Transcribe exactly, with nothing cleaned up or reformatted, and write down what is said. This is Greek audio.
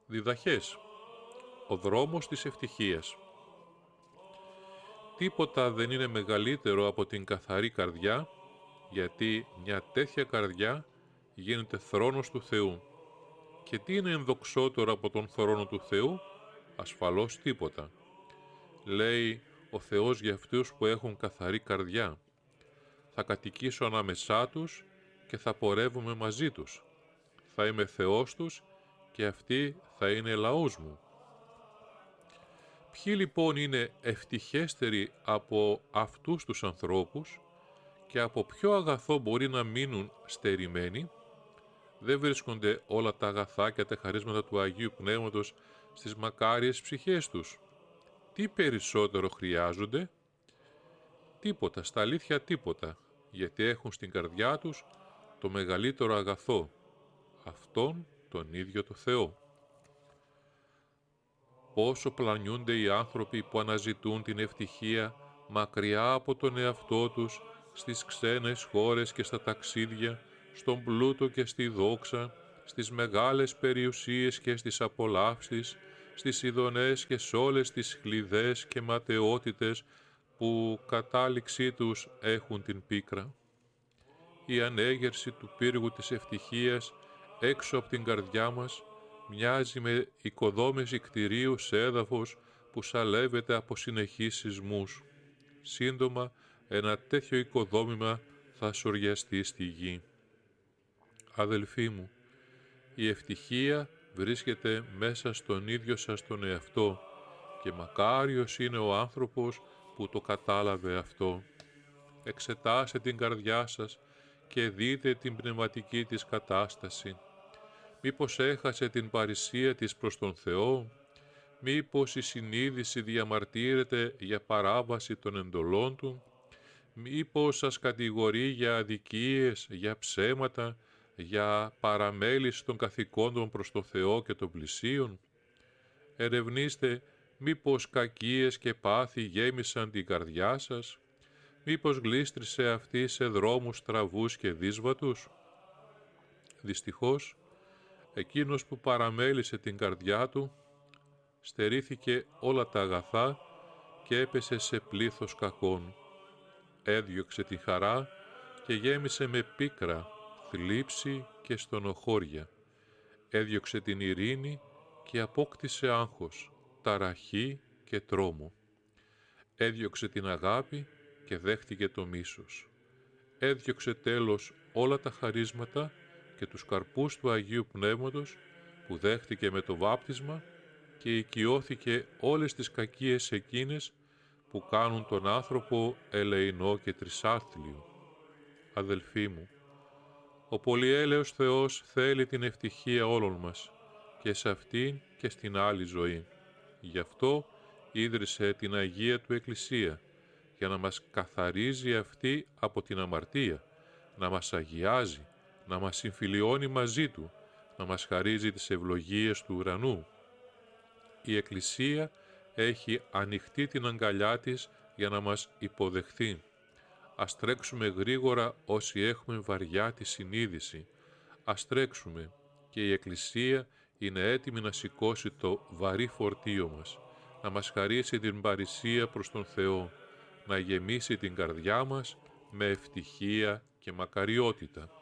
Διδαχές. Ο δρόμος της ευτυχίας. Τίποτα δεν είναι μεγαλύτερο από την καθαρή καρδιά, γιατί μια τέτοια καρδιά γίνεται θρόνος του Θεού. Και τι είναι ενδοξότερο από τον θρόνο του Θεού? Ασφαλώς τίποτα. Λέει ο Θεός για αυτούς που έχουν καθαρή καρδιά. Θα κατοικήσω ανάμεσά τους και θα πορεύομαι μαζί τους. Θα είμαι Θεός τους και αυτοί θα είναι λαός μου. Ποιοι λοιπόν είναι ευτυχέστεροι από αυτούς τους ανθρώπους και από ποιο αγαθό μπορεί να μείνουν στερημένοι? Δεν βρίσκονται όλα τα αγαθά και τα χαρίσματα του Αγίου Πνεύματος στις μακάριες ψυχές τους? Τι περισσότερο χρειάζονται? Τίποτα, στα αλήθεια τίποτα, γιατί έχουν στην καρδιά τους το μεγαλύτερο αγαθό, αυτόν τον ίδιο το Θεό. Πόσο πλανιούνται οι άνθρωποι που αναζητούν την ευτυχία μακριά από τον εαυτό τους, στις ξένες χώρες και στα ταξίδια, στον πλούτο και στη δόξα, στις μεγάλες περιουσίες και στις απολαύσεις, στις ειδονές και σ' όλες τις χλιδές και ματαιότητες που κατάληξή τους έχουν την πίκρα. Η ανέγερση του πύργου της ευτυχίας έξω από την καρδιά μας μοιάζει με οικοδόμηση κτηρίου σε έδαφος που σαλεύεται από συνεχείς σεισμούς. Σύντομα ένα τέτοιο οικοδόμημα θα σωριαστεί στη γη. Αδελφοί μου, η ευτυχία βρίσκεται μέσα στον ίδιο σας τον εαυτό και μακάριος είναι ο άνθρωπος που το κατάλαβε αυτό. Εξετάστε την καρδιά σας και δείτε την πνευματική της κατάσταση. Μήπως έχασε την παρησία της προς τον Θεό? Μήπως η συνείδηση διαμαρτύρεται για παράβαση των εντολών Του? Μήπως σας κατηγορεί για αδικίες, για ψέματα, για παραμέληση των καθηκόντων προς τον Θεό και των πλησίων? Ερευνήστε μήπως κακίες και πάθη γέμισαν την καρδιά σας? Μήπως γλίστρισε αυτή σε δρόμους στραβούς και δύσβατους? Δυστυχώς, εκείνος που παραμέλησε την καρδιά του στερήθηκε όλα τα αγαθά και έπεσε σε πλήθος κακών. Έδιωξε τη χαρά και γέμισε με πίκρα, θλίψη και στονοχώρια. Έδιωξε την ειρήνη και απόκτησε άγχος, ταραχή και τρόμο. Έδιωξε την αγάπη και δέχτηκε το μίσος. Έδιωξε τέλος όλα τα χαρίσματα και τους καρπούς του Αγίου Πνεύματος που δέχτηκε με το βάπτισμα και οικειώθηκε όλες τις κακίες εκείνες που κάνουν τον άνθρωπο ελεεινό και τρισάθλιο. Αδελφοί μου, ο πολυέλεος Θεός θέλει την ευτυχία όλων μας και σε αυτήν και στην άλλη ζωή. Γι' αυτό ίδρυσε την Αγία Του Εκκλησία, για να μας καθαρίζει αυτή από την αμαρτία, να μας αγιάζει, να μας συμφιλιώνει μαζί Του, να μας χαρίζει τις ευλογίες του ουρανού. Η Εκκλησία έχει ανοιχτεί την αγκαλιά της για να μας υποδεχθεί. Ας τρέξουμε γρήγορα όσοι έχουμε βαριά τη συνείδηση. Ας τρέξουμε και η Εκκλησία είναι έτοιμη να σηκώσει το βαρύ φορτίο μας, να μας χαρίσει την παρησία προς τον Θεό, να γεμίσει την καρδιά μας με ευτυχία και μακαριότητα.